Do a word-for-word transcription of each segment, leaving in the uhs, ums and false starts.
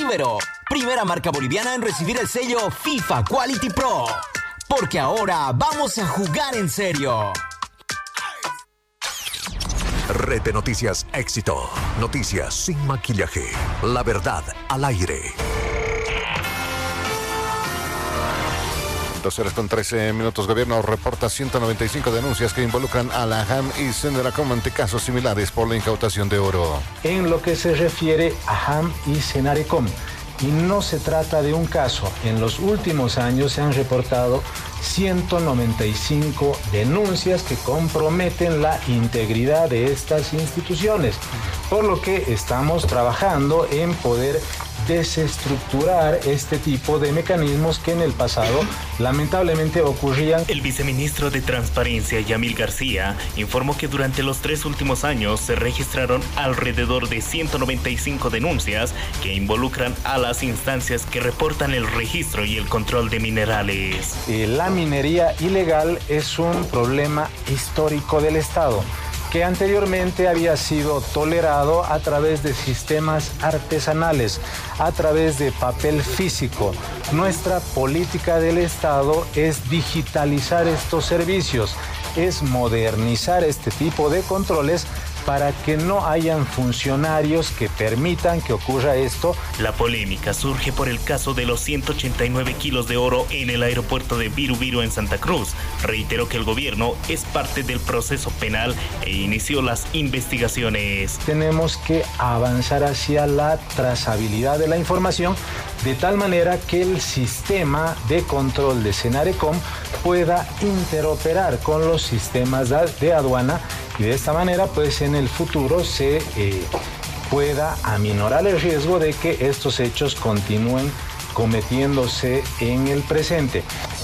Ibero, primera marca boliviana en recibir el sello FIFA Quality Pro. Porque ahora vamos a jugar en serio. Red de Noticias Éxito. Noticias sin maquillaje. La verdad al aire. Dos horas con trece minutos. Gobierno reporta ciento noventa y cinco denuncias que involucran a la H A M y Senaracom ante casos similares por la incautación de oro. En lo que se refiere a H A M y Senarecom, y no se trata de un caso. En los últimos años se han reportado ciento noventa y cinco denuncias que comprometen la integridad de estas instituciones, por lo que estamos trabajando en poder desestructurar este tipo de mecanismos que en el pasado lamentablemente ocurrían. El viceministro de Transparencia, Yamil García, informó que durante los tres últimos años se registraron alrededor de ciento noventa y cinco denuncias que involucran a las instancias que reportan el registro y el control de minerales. Eh, la minería ilegal es un problema histórico del Estado, que anteriormente había sido tolerado a través de sistemas artesanales, a través de papel físico. Nuestra política del Estado es digitalizar estos servicios, es modernizar este tipo de controles para que no hayan funcionarios que permitan que ocurra esto. La polémica surge por el caso de los ciento ochenta y nueve kilos de oro en el aeropuerto de Viru Viru en Santa Cruz. Reiteró que el gobierno es parte del proceso penal e inició las investigaciones. Tenemos que avanzar hacia la trazabilidad de la información de tal manera que el sistema de control de Senarecom pueda interoperar con los sistemas de aduana y de esta manera pues en el futuro se eh, pueda aminorar el riesgo de que estos hechos continúen cometiéndose en el presente.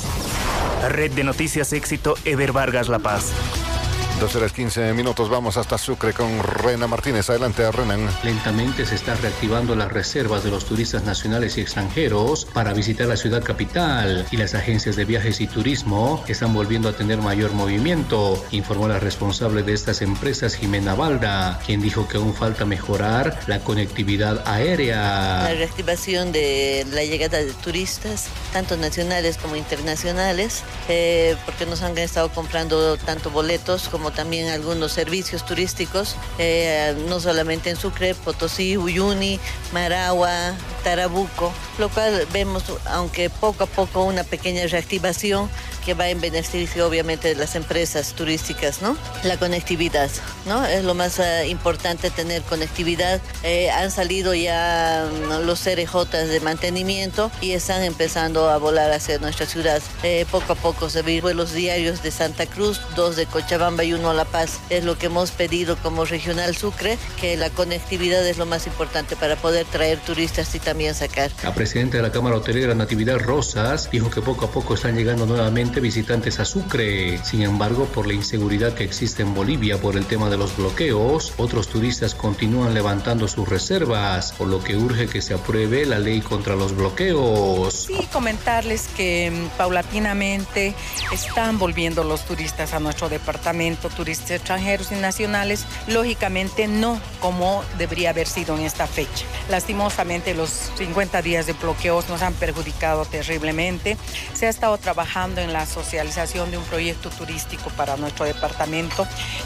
Red de Noticias Éxito, Eber Vargas, La Paz. Dos horas quince minutos, vamos hasta Sucre con Rena Martínez. Adelante, Renan. Lentamente se están reactivando las reservas de los turistas nacionales y extranjeros para visitar la ciudad capital y las agencias de viajes y turismo están volviendo a tener mayor movimiento, informó la responsable de estas empresas, Jimena Balda, quien dijo que aún falta mejorar la conectividad aérea. La reactivación de la llegada de turistas, tanto nacionales como internacionales, eh, porque nos han estado comprando tanto boletos como también algunos servicios turísticos, eh, no solamente en Sucre, Potosí, Uyuni, Maragua, Tarabuco, lo cual vemos, aunque poco a poco, una pequeña reactivación que va en beneficio obviamente de las empresas turísticas, ¿no? La conectividad, ¿no? Es lo más uh, importante, tener conectividad. Eh, han salido ya um, los C R J de mantenimiento y están empezando a volar hacia nuestra ciudad. Eh, poco a poco se ven vuelos diarios de Santa Cruz, dos de Cochabamba y uno a La Paz. Es lo que hemos pedido como Regional Sucre, que la conectividad es lo más importante para poder traer turistas y también sacar. La presidenta de la Cámara Hotelera, Natividad Rosas, dijo que poco a poco están llegando nuevamente visitantes a Sucre. Sin embargo, por la inseguridad que existe en Bolivia por el tema de los bloqueos, otros turistas continúan levantando sus reservas, por lo que urge que se apruebe la ley contra los bloqueos. Sí, comentarles que paulatinamente están volviendo los turistas a nuestro departamento, turistas extranjeros y nacionales, lógicamente no como debería haber sido en esta fecha. Lastimosamente los cincuenta días de bloqueos nos han perjudicado terriblemente. Se ha estado trabajando en la socialización de un proyecto turístico para nuestro departamento